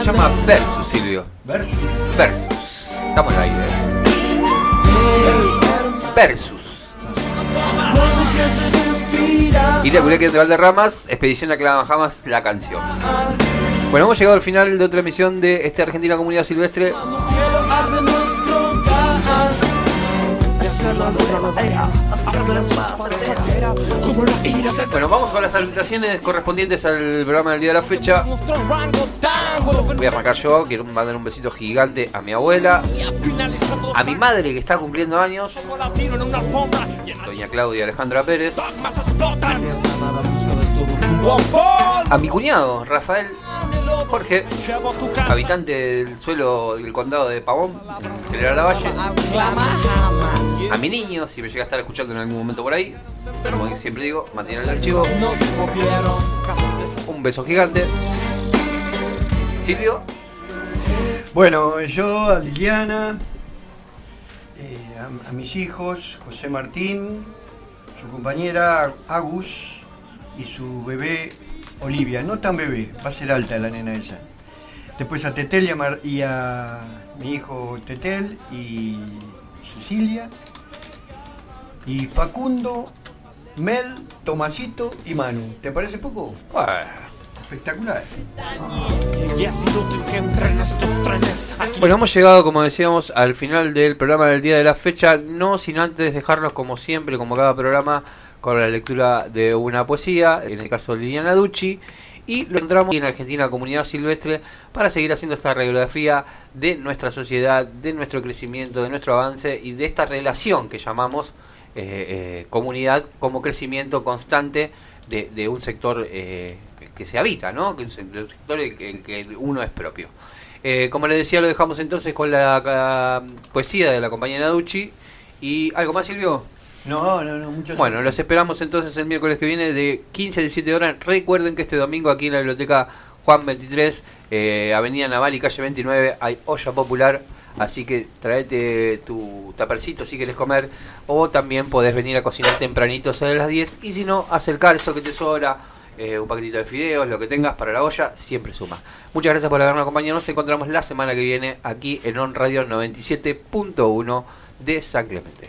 se llama Versus, Silvio. Versus. Estamos al aire. Versus. Iraculeque de Valderramas, Expedición a Clama Jamás, la canción. Bueno, hemos llegado al final de otra emisión de esta Argentina Comunidad Silvestre. Bueno, vamos con las salutaciones correspondientes al programa del día de la fecha. Voy a arrancar yo. Quiero mandar un besito gigante a mi abuela, a mi madre que está cumpliendo años, doña Claudia Alejandra Pérez, a mi cuñado Rafael Jorge, habitante del suelo del condado de Pavón, General Lavalle, a mi niño, si me llega a estar escuchando en algún momento por ahí, como siempre digo, mantiene el archivo. Un beso gigante. Silvio. Bueno, yo a Liliana, a mis hijos, José Martín, su compañera Agus y su bebé Olivia, no tan bebé, va a ser alta la nena esa. Después a Tetel y a mi hijo Tetel y Cecilia. Y Facundo, Mel, Tomasito y Manu. ¿Te parece poco? Espectacular. Bueno, hemos llegado, como decíamos, al final del programa del día de la fecha. No sin antes dejarnos, como siempre, como cada programa, con la lectura de una poesía, en el caso de Liliana Ducci, y lo encontramos en Argentina Comunidad Silvestre para seguir haciendo esta radiografía de nuestra sociedad, de nuestro crecimiento, de nuestro avance y de esta relación que llamamos comunidad como crecimiento constante de un sector que se habita, ¿no? Que es el sector en que uno es propio. Como les decía, lo dejamos entonces con la poesía de la compañera Ducci. ¿Y algo más, Silvio? No, muchas Bueno, gracias. los esperamos entonces el miércoles que viene de 15 a 17 horas. Recuerden que este domingo aquí en la biblioteca Juan 23, Avenida Naval y calle 29, hay olla popular. Así que traete tu tapercito si quieres comer, o también podés venir a cocinar tempranito a las 10. Y si no, acercar eso que te sobra, un paquetito de fideos, lo que tengas para la olla, siempre suma. Muchas gracias por habernos acompañado. Nos encontramos la semana que viene aquí en On Radio 97.1 de San Clemente.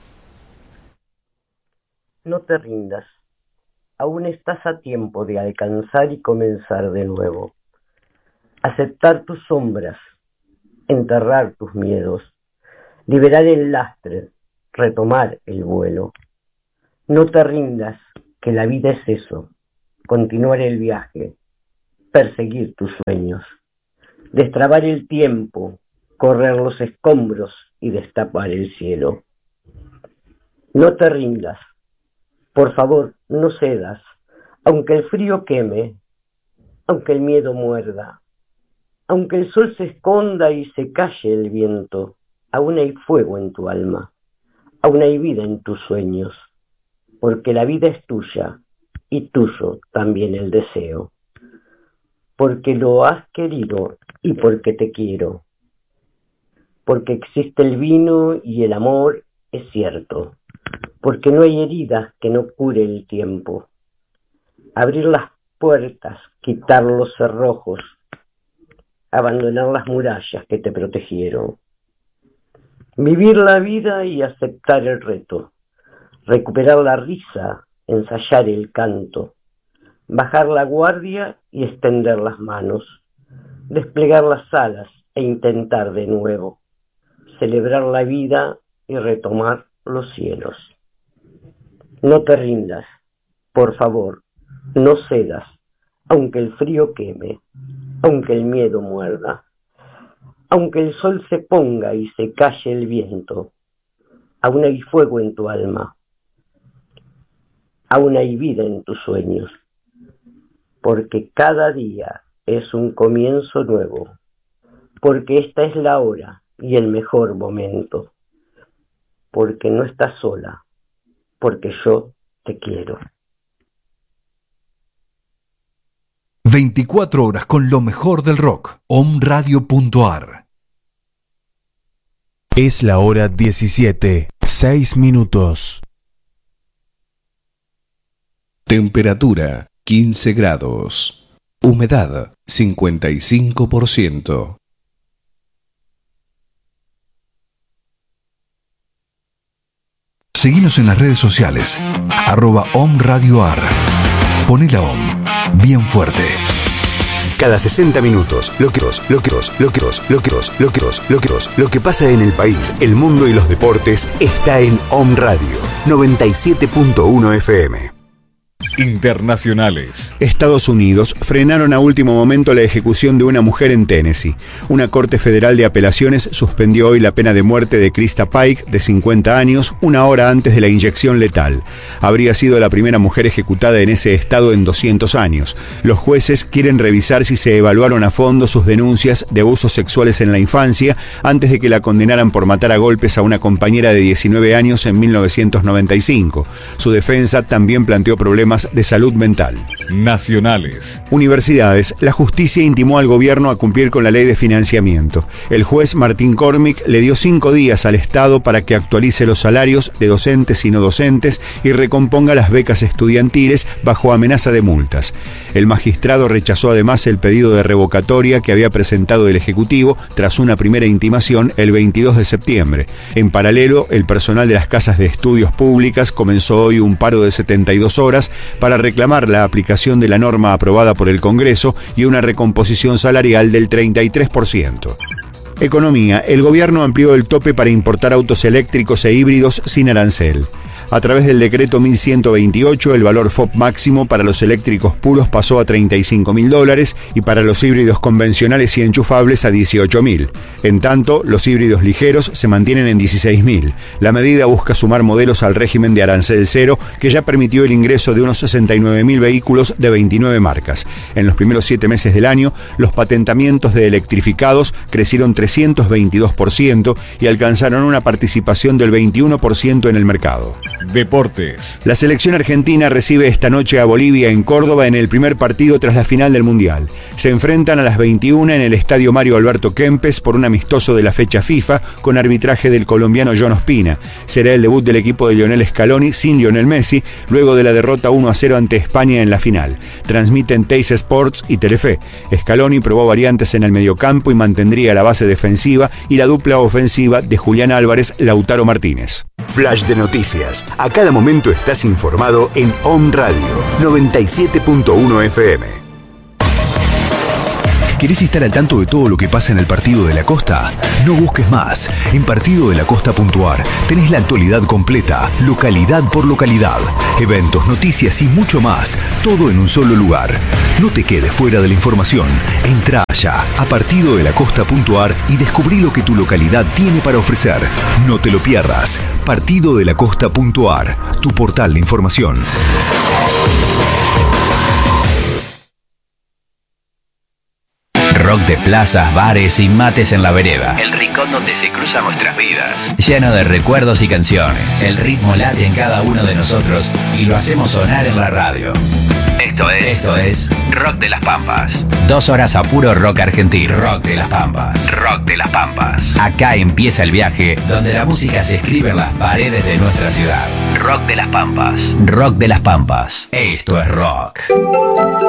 No te rindas. Aún estás a tiempo de alcanzar y comenzar de nuevo. Aceptar tus sombras, enterrar tus miedos, liberar el lastre, retomar el vuelo. No te rindas, que la vida es eso, continuar el viaje, perseguir tus sueños, destrabar el tiempo, correr los escombros y destapar el cielo. No te rindas, por favor, no cedas, aunque el frío queme, aunque el miedo muerda, aunque el sol se esconda y se calle el viento, aún hay fuego en tu alma, aún hay vida en tus sueños, porque la vida es tuya y tuyo también el deseo, porque lo has querido y porque te quiero, porque existe el vino y el amor es cierto, porque no hay heridas que no cure el tiempo. Abrir las puertas, quitar los cerrojos, abandonar las murallas que te protegieron. Vivir la vida y aceptar el reto, recuperar la risa, ensayar el canto, bajar la guardia y extender las manos, desplegar las alas e intentar de nuevo, celebrar la vida y retomar los cielos. No te rindas, por favor, no cedas, aunque el frío queme, aunque el miedo muerda, aunque el sol se ponga y se calle el viento, aún hay fuego en tu alma, aún hay vida en tus sueños, porque cada día es un comienzo nuevo, porque esta es la hora y el mejor momento, porque no estás sola, porque yo te quiero. 24 horas con lo mejor del rock. omradio.ar. Es la hora 17, 6 minutos. Temperatura 15 grados. Humedad 55%. Seguinos en las redes sociales, @OMRadioAR. Poné la OM bien fuerte. Cada 60 minutos, lo que pasa en el país, el mundo y los deportes está en OM Radio 97.1 FM. Internacionales. Estados Unidos frenaron a último momento la ejecución de una mujer en Tennessee. Una corte federal de apelaciones suspendió hoy la pena de muerte de Krista Pike, de 50 años, una hora antes de la inyección letal. Habría sido la primera mujer ejecutada en ese estado en 200 años. Los jueces quieren revisar si se evaluaron a fondo sus denuncias de abusos sexuales en la infancia antes de que la condenaran por matar a golpes a una compañera de 19 años en 1995. Su defensa también planteó problemas de salud mental. Nacionales. Universidades. La justicia intimó al gobierno a cumplir con la ley de financiamiento. El juez Martín Cormick le dio 5 días al Estado para que actualice los salarios de docentes y no docentes y recomponga las becas estudiantiles bajo amenaza de multas. El magistrado rechazó además el pedido de revocatoria que había presentado el Ejecutivo tras una primera intimación el 22 de septiembre. En paralelo, el personal de las casas de estudios públicas comenzó hoy un paro de 72 horas para reclamar la aplicación de la norma aprobada por el Congreso y una recomposición salarial del 33%. Economía. El gobierno amplió el tope para importar autos eléctricos e híbridos sin arancel. A través del decreto 1128, el valor FOB máximo para los eléctricos puros pasó a $35.000 y para los híbridos convencionales y enchufables a $18.000. En tanto, los híbridos ligeros se mantienen en $16.000. La medida busca sumar modelos al régimen de arancel cero, que ya permitió el ingreso de unos 69.000 vehículos de 29 marcas. En los primeros 7 meses del año, los patentamientos de electrificados crecieron 322% y alcanzaron una participación del 21% en el mercado. Deportes. La selección argentina recibe esta noche a Bolivia en Córdoba en el primer partido tras la final del Mundial. Se enfrentan a las 21 en el Estadio Mario Alberto Kempes por un amistoso de la fecha FIFA con arbitraje del colombiano John Ospina. Será el debut del equipo de Lionel Scaloni sin Lionel Messi, luego de la derrota 1-0 ante España en la final. Transmiten Teis Sports y Telefe. Scaloni probó variantes en el mediocampo y mantendría la base defensiva y la dupla ofensiva de Julián Álvarez-Lautaro Martínez. Flash de noticias. A cada momento estás informado en OM Radio 97.1 FM. ¿Querés estar al tanto de todo lo que pasa en el Partido de la Costa? No busques más. En partidodelacosta.ar tenés la actualidad completa, localidad por localidad, eventos, noticias y mucho más, todo en un solo lugar. No te quedes fuera de la información. Entrá ya a partidodelacosta.ar y descubrí lo que tu localidad tiene para ofrecer. No te lo pierdas. Partidodelacosta.ar, tu portal de información. Rock de plazas, bares y mates en la vereda. El rincón donde se cruzan nuestras vidas. Lleno de recuerdos y canciones. El ritmo late en cada uno de nosotros y lo hacemos sonar en la radio. Esto es Rock de las Pampas. 2 horas a puro rock argentino. Rock de las Pampas. Rock de las Pampas. Acá empieza el viaje donde la música se escribe en las paredes de nuestra ciudad. Rock de las Pampas. Rock de las Pampas. Esto es rock.